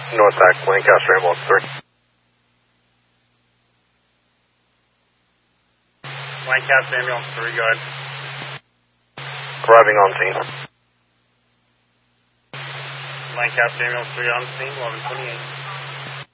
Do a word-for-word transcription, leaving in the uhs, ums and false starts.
North Act, Lancaster Ambulance three. Lancaster Ambulance three, go ahead. Arriving on scene. Lancaster Ambulance three on scene, eleven twenty-eight.